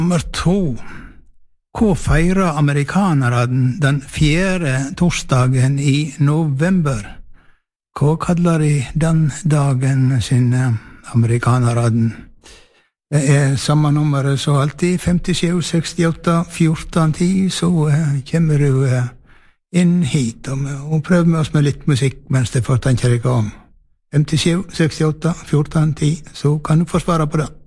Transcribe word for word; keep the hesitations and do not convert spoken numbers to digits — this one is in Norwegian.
Nummer to. Hva feirer amerikanere den fjerde torsdagen i november? Hva kaller de den dagen sine amerikanere? Det er samme nummeret så alltid, femtisju sekstiåtte fjorten ti, så uh, kommer du uh, inn hit og, og prøver med oss med litt musikk mens det får tenke deg om. femtisju sekstiåtte fjorten ti, så kan du få svare på det.